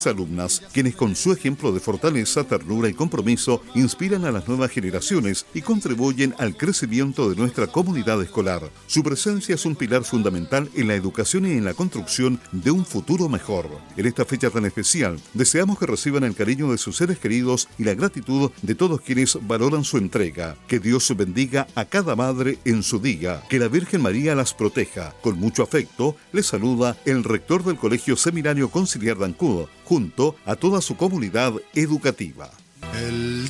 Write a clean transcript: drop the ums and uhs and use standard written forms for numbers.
Alumnas, quienes con su ejemplo de fortaleza, ternura y compromiso inspiran a las nuevas generaciones y contribuyen al crecimiento de nuestra comunidad escolar. Su presencia es un pilar fundamental en la educación y en la construcción de un futuro mejor. En esta fecha tan especial, deseamos que reciban el cariño de sus seres queridos y la gratitud de todos quienes valoran su entrega. Que Dios bendiga a cada madre en su día. Que la Virgen María las proteja. Con mucho afecto, les saluda el rector del Colegio Seminario Conciliar de Ancud, junto a toda su comunidad educativa. El